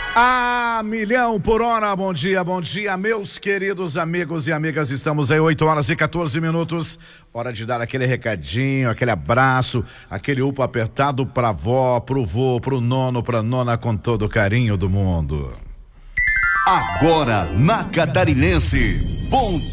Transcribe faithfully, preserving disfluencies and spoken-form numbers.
A milhão por hora, bom dia, bom dia, meus queridos amigos e amigas, estamos aí oito horas e quatorze minutos, hora de dar aquele recadinho, aquele abraço, aquele upo apertado pra vó, pro vô, pro nono, pra nona, com todo o carinho do mundo. Agora, na Catarinense, bom